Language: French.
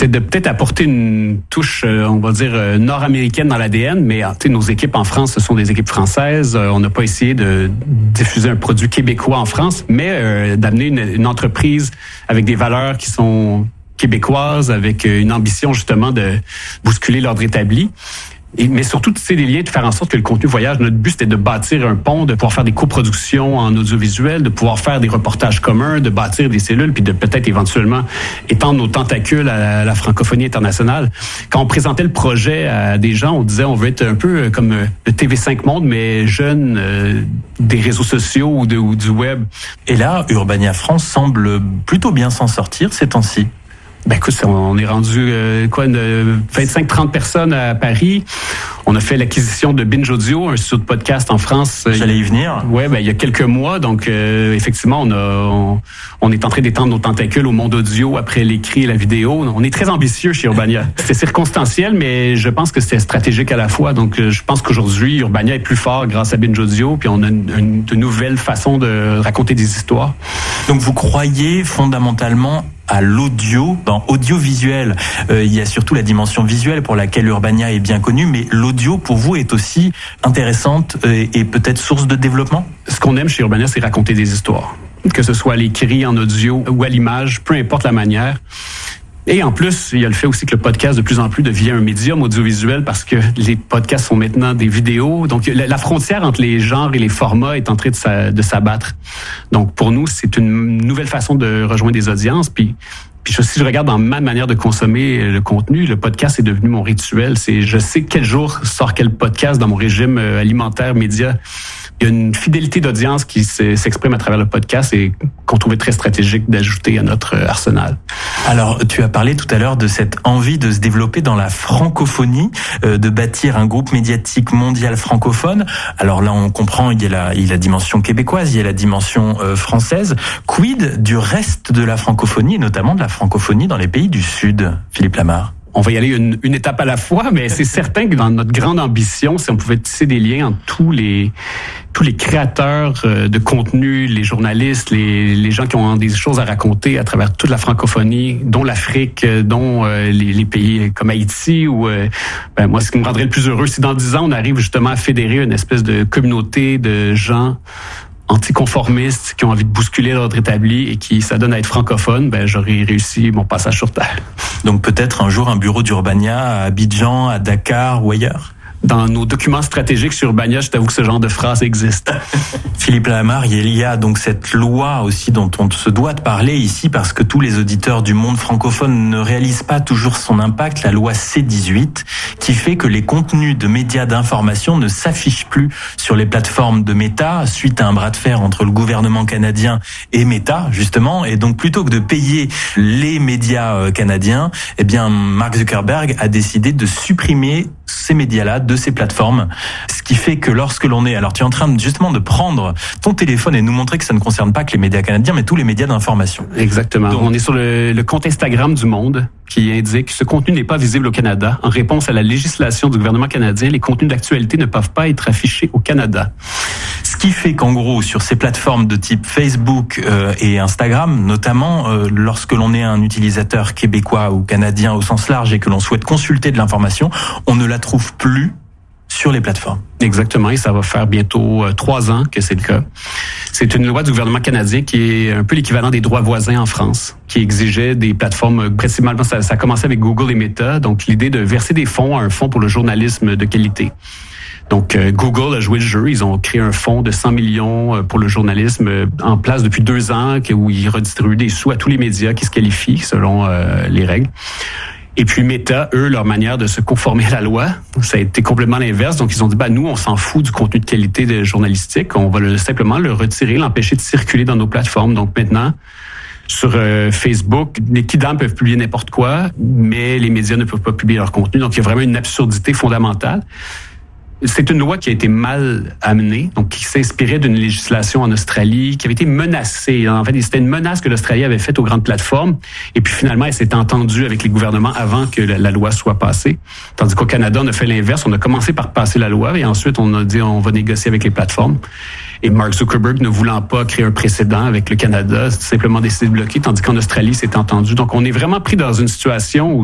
c'était de peut-être apporter une touche, on va dire, nord-américaine dans l'ADN, mais nos équipes en France, ce sont des équipes françaises. On n'a pas essayé de diffuser un produit québécois en France, mais d'amener une entreprise avec des valeurs qui sont québécoises, avec une ambition justement de bousculer l'ordre établi. Mais surtout, c'est des liens de faire en sorte que le contenu voyage. Notre but, c'était de bâtir un pont, de pouvoir faire des coproductions en audiovisuel, de pouvoir faire des reportages communs, de bâtir des cellules, puis de peut-être éventuellement étendre nos tentacules à la francophonie internationale. Quand on présentait le projet à des gens, on disait on veut être un peu comme le TV5 Monde, mais jeune des réseaux sociaux ou du web. Et là, Urbania France semble plutôt bien s'en sortir ces temps-ci. Ben écoute, on est rendu 25-30 personnes à Paris. On a fait l'acquisition de Binge Audio, un studio de podcast en France. J'allais y venir. Ouais, ben il y a quelques mois, donc effectivement, on est en train d'étendre nos tentacules au monde audio après l'écrit et la vidéo. On est très ambitieux chez Urbania. C'était circonstanciel, mais je pense que c'était stratégique à la fois. Donc je pense qu'aujourd'hui, Urbania est plus fort grâce à Binge Audio, puis on a une nouvelle façon de raconter des histoires. Donc vous croyez fondamentalement à l'audio, dans audiovisuel. Il y a surtout la dimension visuelle pour laquelle Urbania est bien connue, mais l'audio pour vous est aussi intéressante et peut-être source de développement? Ce qu'on aime chez Urbania, c'est raconter des histoires. Que ce soit à l'écrit, en audio ou à l'image, peu importe la manière. Et en plus, il y a le fait aussi que le podcast de plus en plus devient un médium audiovisuel parce que les podcasts sont maintenant des vidéos. Donc, la frontière entre les genres et les formats est en train de s'abattre. Donc, pour nous, c'est une nouvelle façon de rejoindre des audiences. Puis si je regarde dans ma manière de consommer le contenu, le podcast est devenu mon rituel. Je sais quel jour sort quel podcast dans mon régime alimentaire, média. Il y a une fidélité d'audience qui s'exprime à travers le podcast et qu'on trouvait très stratégique d'ajouter à notre arsenal. Alors, tu as parlé tout à l'heure de cette envie de se développer dans la francophonie, de bâtir un groupe médiatique mondial francophone. Alors là, on comprend, il y a la dimension québécoise, il y a la dimension française. Quid du reste de la francophonie, et notamment de la francophonie dans les pays du Sud, Philippe Lamarre? On va y aller une étape à la fois, mais c'est certain que dans notre grande ambition, si on pouvait tisser des liens entre tous les créateurs de contenu, les journalistes, les gens qui ont des choses à raconter à travers toute la francophonie, dont l'Afrique, dont les pays comme Haïti, ou moi, ce qui me rendrait le plus heureux, c'est dans 10 ans, on arrive justement à fédérer une espèce de communauté de gens anticonformistes qui ont envie de bousculer l'ordre établi et qui s'adonnent à être francophones, j'aurais réussi mon passage sur Terre. Donc peut-être un jour un bureau d'Urbania à Abidjan, à Dakar ou ailleurs? Dans nos documents stratégiques sur Urbania, je t'avoue que ce genre de phrase existe. Philippe Lamarre, il y a donc cette loi aussi dont on se doit de parler ici parce que tous les auditeurs du monde francophone ne réalisent pas toujours son impact, la loi C-18, qui fait que les contenus de médias d'information ne s'affichent plus sur les plateformes de Meta suite à un bras de fer entre le gouvernement canadien et Meta, justement. Et donc, plutôt que de payer les médias canadiens, Mark Zuckerberg a décidé de supprimer ces médias-là de ces plateformes. Ce qui fait que lorsque l'on est... Alors, tu es en train justement de prendre ton téléphone et nous montrer que ça ne concerne pas que les médias canadiens, mais tous les médias d'information. Exactement. Donc, on est sur le compte Instagram du Monde qui indique que ce contenu n'est pas visible au Canada. En réponse à la législation du gouvernement canadien, les contenus d'actualité ne peuvent pas être affichés au Canada. Ce qui fait qu'en gros, sur ces plateformes de type Facebook et Instagram, notamment, lorsque l'on est un utilisateur québécois ou canadien au sens large et que l'on souhaite consulter de l'information, on ne la trouve plus sur les plateformes. Exactement, et ça va faire bientôt 3 ans que c'est le cas. C'est une loi du gouvernement canadien qui est un peu l'équivalent des droits voisins en France, qui exigeait des plateformes, principalement, ça a commencé avec Google et Meta, donc l'idée de verser des fonds à un fonds pour le journalisme de qualité. Donc, Google a joué le jeu. Ils ont créé un fonds de 100 millions pour le journalisme en place depuis 2 ans, où ils redistribuent des sous à tous les médias qui se qualifient selon les règles. Et puis Meta, eux, leur manière de se conformer à la loi, ça a été complètement l'inverse. Donc, ils ont dit, nous, on s'en fout du contenu de qualité journalistique. On va simplement le retirer, l'empêcher de circuler dans nos plateformes. Donc, maintenant, sur Facebook, les kidams peuvent publier n'importe quoi, mais les médias ne peuvent pas publier leur contenu. Donc, il y a vraiment une absurdité fondamentale. C'est une loi qui a été mal amenée, donc qui s'inspirait d'une législation en Australie, qui avait été menacée. En fait, c'était une menace que l'Australie avait faite aux grandes plateformes. Et puis finalement, elle s'est entendue avec les gouvernements avant que la loi soit passée. Tandis qu'au Canada, on a fait l'inverse. On a commencé par passer la loi et ensuite, on a dit on va négocier avec les plateformes. Et Mark Zuckerberg, ne voulant pas créer un précédent avec le Canada, simplement décidé de bloquer, tandis qu'en Australie, c'est entendu. Donc, on est vraiment pris dans une situation où